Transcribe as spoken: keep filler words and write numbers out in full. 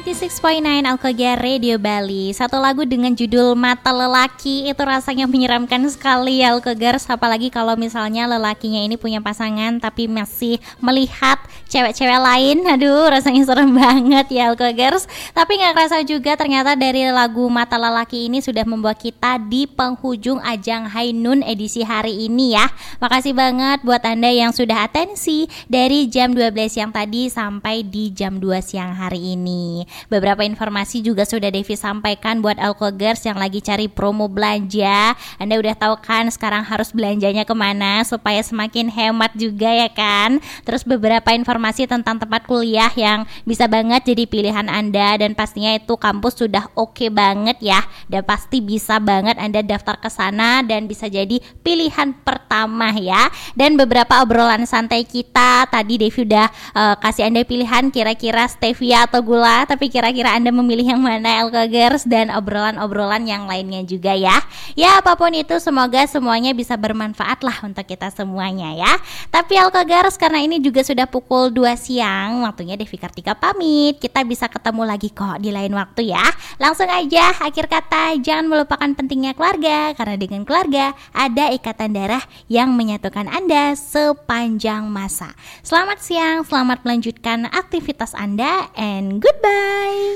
enam puluh enam koma sembilan Alkogia Radio Bali. Satu lagu dengan judul Mata Lelaki, itu rasanya menyeramkan sekali ya Alkogers. Apalagi kalau misalnya lelakinya ini punya pasangan tapi masih melihat cewek-cewek lain. Aduh, rasanya serem banget ya Alkogers. Tapi gak kerasa juga ternyata dari lagu Mata Lelaki ini sudah membawa kita di penghujung ajang High Noon edisi hari ini ya. Makasih banget buat Anda yang sudah atensi dari jam dua belas siang tadi sampai di jam dua siang hari ini. Beberapa informasi juga sudah Devi sampaikan buat Alkogers yang lagi cari promo belanja. Anda udah tahu kan sekarang harus belanjanya kemana supaya semakin hemat juga ya kan. Terus beberapa informasi tentang tempat kuliah yang bisa banget jadi pilihan Anda, dan pastinya itu kampus sudah oke banget ya, dan pasti bisa banget Anda daftar ke sana dan bisa jadi pilihan pertama ya. Dan beberapa obrolan santai kita tadi Devi udah uh, kasih Anda pilihan kira-kira stevia atau gula, tapi kira-kira Anda memilih yang mana Alkogers, dan obrolan-obrolan yang lainnya juga ya. Ya apapun itu semoga semuanya bisa bermanfaat lah untuk kita semuanya ya. Tapi Alkogers, karena ini juga sudah pukul dua siang, waktunya Devi Kartika pamit. Kita bisa ketemu lagi kok di lain waktu ya. Langsung aja akhir kata, jangan melupakan pentingnya keluarga, karena dengan keluarga ada ikatan darah yang menyatukan Anda sepanjang masa. Selamat siang, selamat melanjutkan aktivitas Anda, and goodbye.